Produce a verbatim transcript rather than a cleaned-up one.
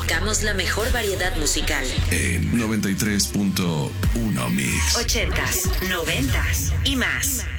buscamos la mejor variedad musical. En noventa y tres punto uno Mix. Ochentas, noventas y más.